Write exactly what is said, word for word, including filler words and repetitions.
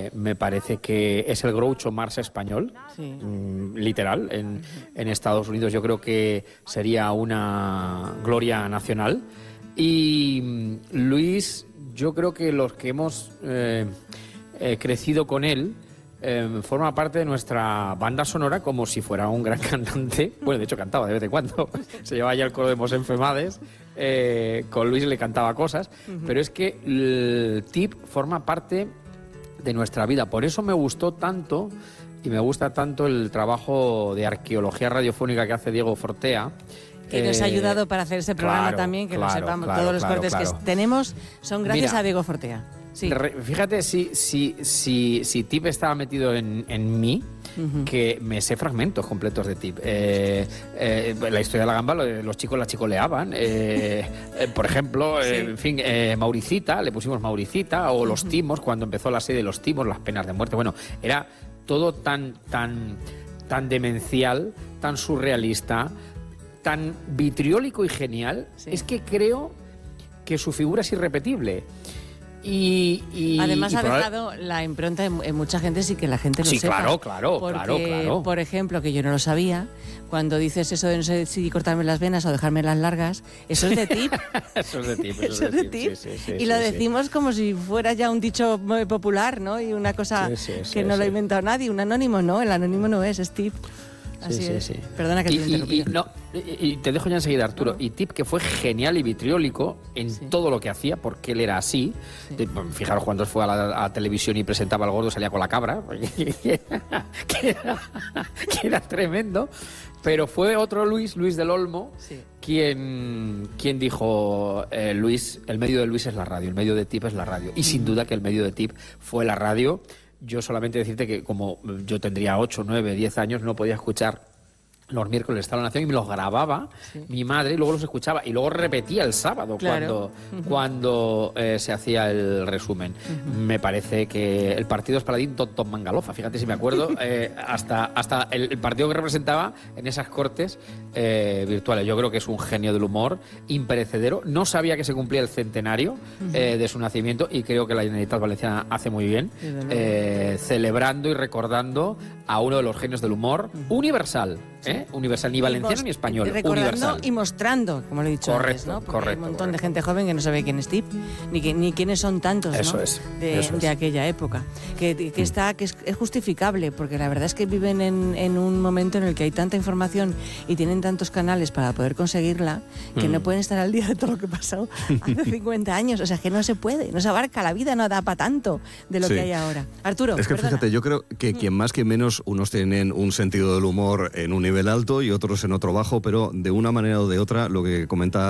eh, me parece que es el Groucho Marx español, Sí. mm, literal, en, en Estados Unidos yo creo que sería una gloria nacional. Y mm, Luis, yo creo que los que hemos eh, eh, crecido con él, Eh, forma parte de nuestra banda sonora como si fuera un gran cantante. Bueno, de hecho cantaba de vez en cuando. Se llevaba ya el coro de Mosén Femades. Eh, con Luis le cantaba cosas. Uh-huh. Pero es que el Tip forma parte de nuestra vida. Por eso me gustó tanto y me gusta tanto el trabajo de arqueología radiofónica que hace Diego Fortea. Que nos ha ayudado para hacer ese programa claro, también, que claro, lo sepamos. Claro, Todos los claro, cortes claro. que tenemos son gracias Mira, a Diego Fortea. Sí. Fíjate si, si, si, si Tip estaba metido en, en mí, uh-huh. que me sé fragmentos completos de Tip. Eh, eh, la historia de la gamba, los chicos la chicoleaban. Eh, eh, por ejemplo, sí. eh, en fin, eh, Mauricita, le pusimos Mauricita, o uh-huh. los timos, cuando empezó la serie de los timos, las penas de muerte. Bueno, era todo tan, tan, tan demencial, tan surrealista, tan vitriólico y genial. Sí. Es que creo que su figura es irrepetible. Y, y, Además y ha probable... dejado la impronta en, en mucha gente sin que la gente lo sí, sepa. Sí, claro, claro, porque, claro, claro. Por ejemplo, que yo no lo sabía, cuando dices eso de no sé si cortarme las venas o dejarme las largas, eso es de Tip. Eso es de Tip. Eso, eso es de Tip. Sí, sí, sí, y sí, lo sí, decimos sí. como si fuera ya un dicho muy popular, ¿no? Y una cosa sí, sí, sí, que no sí. lo ha inventado nadie. Un anónimo no, el anónimo no es, es Tip. Así sí, es. Sí, sí. Perdona que te y, y, y, no, y, y te dejo ya enseguida, Arturo. No. Y Tip, que fue genial y vitriólico en sí. todo lo que hacía, porque él era así. Sí. Fijaros cuando fue a la, a la televisión y presentaba al gordo, salía con la cabra, que era, que era tremendo. Pero fue otro Luis, Luis del Olmo, sí. quien, quien dijo, eh, Luis, el medio de Luis es la radio, el medio de Tip es la radio. Y mm. sin duda que el medio de Tip fue la radio. Yo solamente decirte que como yo tendría ocho, nueve, diez años, no podía escuchar los miércoles de Estado de la Nación y me los grababa sí. mi madre y luego los escuchaba y luego repetía el sábado claro. cuando, uh-huh. cuando eh, se hacía el resumen. Uh-huh. Me parece que el partido es paladín Don, Don Mangalofa, fíjate si me acuerdo, eh, hasta, hasta el, el partido que representaba en esas cortes eh, virtuales. Yo creo que es un genio del humor, imperecedero. No sabía que se cumplía el centenario uh-huh. eh, de su nacimiento y creo que la Generalitat Valenciana hace muy bien, eh, celebrando y recordando a uno de los genios del humor uh-huh. universal. ¿Eh? Universal, ni valenciano mos- ni español, recordando universal. Y mostrando, como lo he dicho correcto, antes, ¿no? Porque correcto, hay un montón correcto. de gente joven que no sabe quién es Tip, ni, que, ni quiénes son tantos, eso ¿no? es, de, eso es. de aquella época. Que, que, está, que es, es justificable, porque la verdad es que viven en, en un momento en el que hay tanta información y tienen tantos canales para poder conseguirla, que mm. no pueden estar al día de todo lo que pasó hace cincuenta años. O sea, que no se puede, no se abarca, la vida no da para tanto de lo sí. que hay ahora. Arturo, es que perdona. Fíjate, yo creo que quien más que menos, unos tienen un sentido del humor en un nivel alto y otros en otro bajo, pero de una manera o de otra, lo que comenta